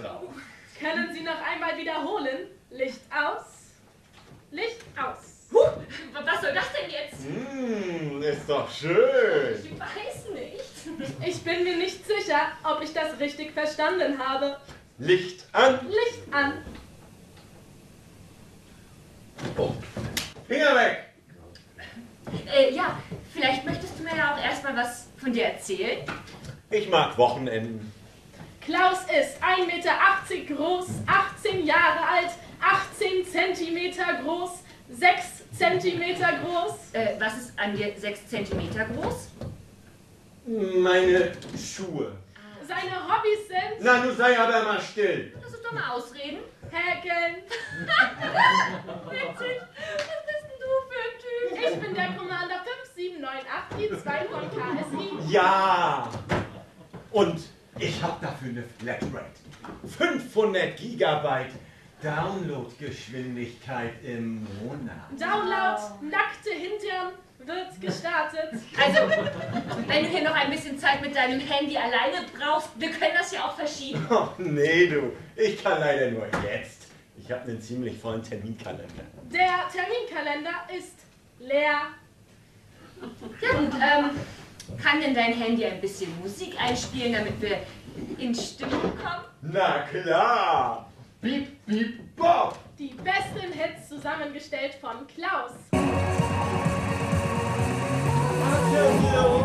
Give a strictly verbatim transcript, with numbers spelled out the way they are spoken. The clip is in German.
drauf. Können Sie noch einmal wiederholen? Licht aus. Licht aus. Huh, was soll das denn jetzt? Hm, ist doch schön. Ich weiß nicht. Ich bin mir nicht sicher, ob ich das richtig verstanden habe. Licht an. Licht an. Oh. Finger weg. Äh, ja, vielleicht möchtest du mir ja auch erstmal was von dir erzählen. Ich mag Wochenenden. Klaus ist ein Meter achtzig groß, achtzehn Jahre alt, achtzehn Zentimeter groß, sechs Zentimeter groß. Äh, was ist an dir sechs Zentimeter groß? Meine Schuhe. Seine Hobbys sind Na, du sei aber mal still. Lass uns doch mal ausreden. Häkeln. Witzig. Was bist denn du für ein Typ? Ich bin der Commander fünf sieben neun acht I zwei von K S I. Ja. Und ich hab dafür eine Flatrate. fünfhundert Gigabyte Downloadgeschwindigkeit im Monat. Download, nackte Hintern wird gestartet. Also, wenn du hier noch ein bisschen Zeit mit deinem Handy alleine brauchst, wir können das ja auch verschieben. Oh, nee, du. Ich kann leider nur jetzt. Ich habe einen ziemlich vollen Terminkalender. Der Terminkalender ist leer. Ja, und ähm, kann denn dein Handy ein bisschen Musik einspielen, damit wir in Stimmung kommen? Na klar. Piep, piep, bop. Die besten Hits zusammengestellt von Klaus.